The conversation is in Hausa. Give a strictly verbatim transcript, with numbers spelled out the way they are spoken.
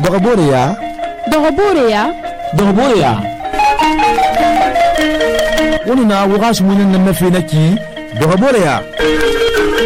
Dogoboreya Dogoboreya Dogoboreya Wani na wuga su munin na mafi naki Dogoboreya